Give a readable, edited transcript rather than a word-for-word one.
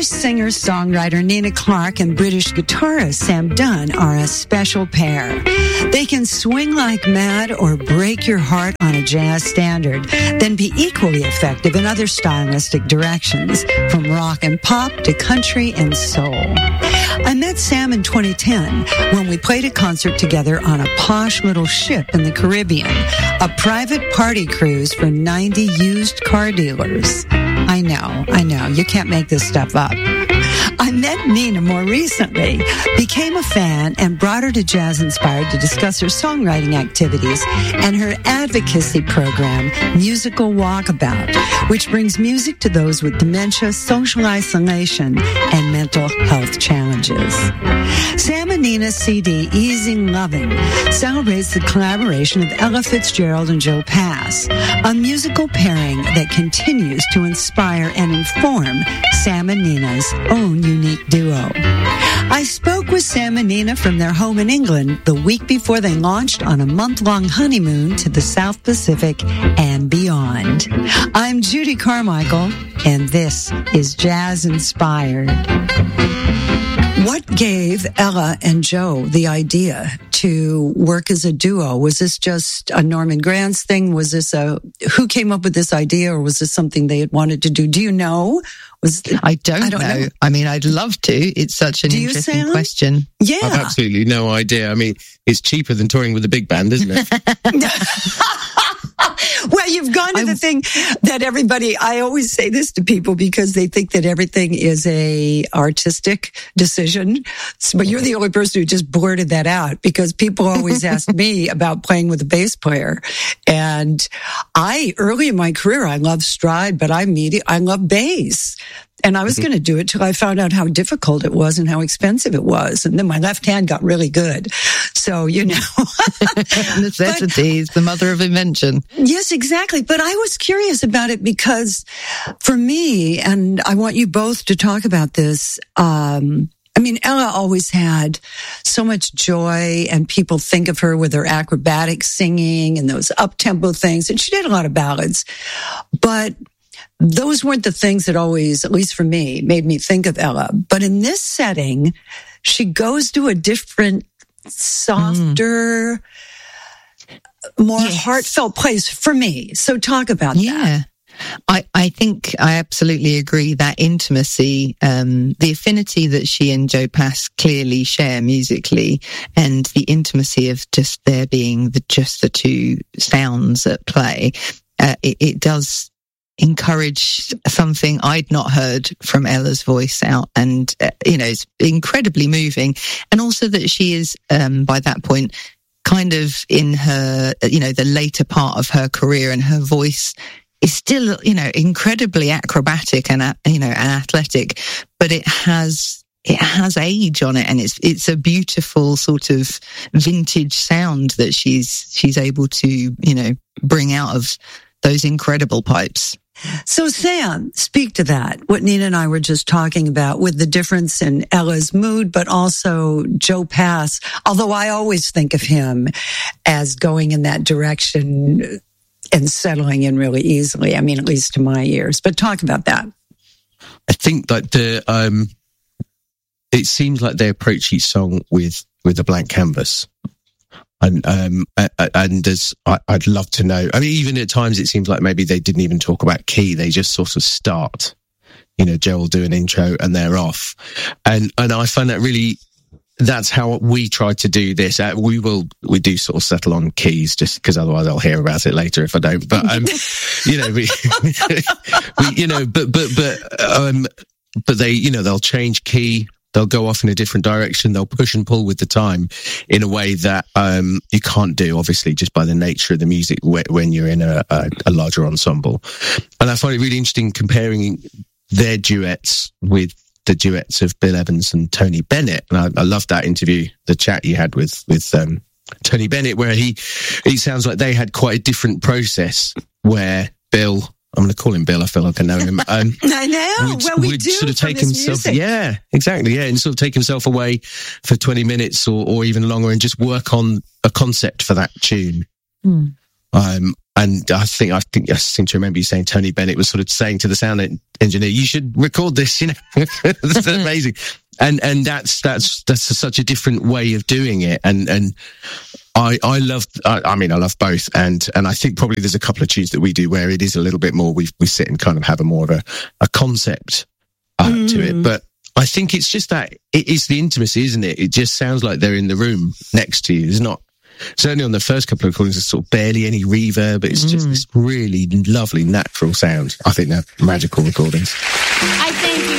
British singer-songwriter Nina Clark and British guitarist Sam Dunn are a special pair. They can swing like mad or break your heart on a jazz standard, then be equally effective in other stylistic directions, from rock and pop to country and soul. I met Sam in 2010 when we played a concert together on a posh little ship in the Caribbean, a private party cruise for 90 used car dealers. I know, you can't make this stuff up. I met Nina more recently, became a fan, and brought her to Jazz Inspired to discuss her songwriting activities and her advocacy program, Musical Walkabout, which brings music to those with dementia, social isolation, and mental health challenges. Sam and Nina's CD, Easing Loving, celebrates the collaboration of Ella Fitzgerald and Joe Pass, a musical pairing that continues to inspire and inform Sam and Nina's own unique duo. I spoke with Sam and Nina from their home in England the week before they launched on a month-long honeymoon to the South Pacific and beyond. I'm Judy Carmichael, and this is Jazz Inspired. What gave Ella and Joe the idea to work as a duo? Was this just a Norman Granz thing? Was this who came up with this idea, or was this something they had wanted to do? Do you know? I don't know. I mean, I'd love to. It's such an interesting question. Yeah. I've absolutely no idea. I mean, it's cheaper than touring with a big band, isn't it? Well, you've gone to the thing that I always say this to people because they think that everything is a artistic decision. But you're the only person who just blurted that out, because people always ask me about playing with a bass player. And early in my career, I loved stride, but I love bass. And I was going to do it till I found out how difficult it was and how expensive it was. And then my left hand got really good. So, necessity is the mother of invention. Yes, exactly. But I was curious about it because for me, and I want you both to talk about this, Ella always had so much joy, and people think of her with her acrobatic singing and those up-tempo things. And she did a lot of ballads. But those weren't the things that always, at least for me, made me think of Ella. But in this setting, she goes to a different, softer, more heartfelt place for me. So talk about that. I think I absolutely agree that intimacy, the affinity that she and Joe Pass clearly share musically, and the intimacy of just there being just the two sounds at play, it does encourage something I'd not heard from Ella's voice out, and it's incredibly moving. And also that she is by that point kind of in her the later part of her career, and her voice is still incredibly acrobatic and athletic, but it has age on it, and it's a beautiful sort of vintage sound that she's able to bring out of those incredible pipes. So Sam, speak to that, what Nina and I were just talking about with the difference in Ella's mood, but also Joe Pass, although I always think of him as going in that direction and settling in really easily. I mean, at least to my ears. But talk about that. I think that it seems like they approach each song with a blank canvas. And as I'd love to know. I mean, even at times it seems like maybe they didn't even talk about key. They just sort of start. Joe will do an intro and they're off. And I find that really, that's how we try to do this. We do sort of settle on keys just because otherwise I'll hear about it later if I don't. But but they, they'll change key. They'll go off in a different direction. They'll push and pull with the time in a way that you can't do, obviously, just by the nature of the music when you're in a larger ensemble. And I find it really interesting comparing their duets with the duets of Bill Evans and Tony Bennett. And I love that interview, the chat you had with Tony Bennett, where he sounds like they had quite a different process where Bill... I'm going to call him Bill. I feel like I know him. I know. We do sort of take himself. Music. Yeah, exactly. Yeah, and sort of take himself away for 20 minutes or even longer, and just work on a concept for that tune. And I think I seem to remember you saying Tony Bennett was sort of saying to the sound engineer, "You should record this." You know, that's amazing. And that's such a different way of doing it. And I love both. And I think probably there's a couple of tunes that we do where it is a little bit more, we sit and kind of have a more of a concept to it. But I think it's just that it is the intimacy, isn't it? It just sounds like they're in the room next to you. There's not, certainly on the first couple of recordings, there's sort of barely any reverb. It's just this really lovely natural sound. I think they're magical recordings. I think